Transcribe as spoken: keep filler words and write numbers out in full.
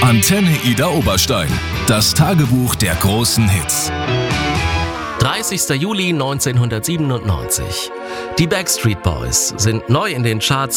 Antenne Ida Oberstein. Das Tagebuch der großen Hits. dreißigster Juli neunzehnhundertsiebenundneunzig. Die Backstreet Boys sind neu in den Charts